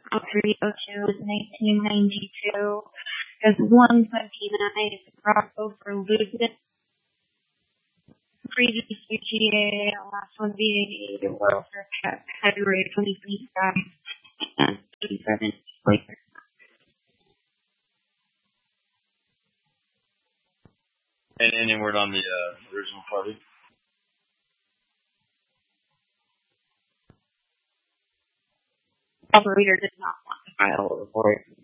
302 is 1992. There's 129 is the crossover Lucid. Previous UGA, last one being a World for February 25 and 37 later. And any word on the original party? Operator did not want to file a report.